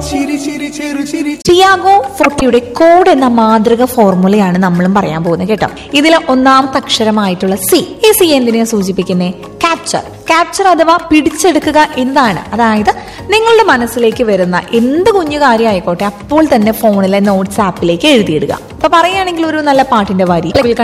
Tiago 40യുടെ code എന്ന മാതൃക ഫോർമുലയാണ് നമ്മളും പറയാൻ പോകുന്നത് കേട്ടോ. ഇതിലെ ഒന്നാമത്തെ അക്ഷരമായിട്ടുള്ള സി. ഈ സി എന്തിനാ സൂചിപ്പിക്കുന്നേ? ക്യാപ്ചർ. ക്യാപ്ചർ അഥവാ പിടിച്ചെടുക്കുക എന്നതാണ്. അതായത് നിങ്ങളുടെ മനസ്സിലേക്ക് വരുന്ന എന്ത് കുഞ്ഞു കാര്യം ആയിക്കോട്ടെ അപ്പോൾ തന്നെ ഫോണിലെ നോട്ട്സ് ആപ്പിലേക്ക് എഴുതിയിടുക. അപ്പൊ പറയുകയാണെങ്കിൽ ഒരു നല്ല പാട്ടിന്റെ വരി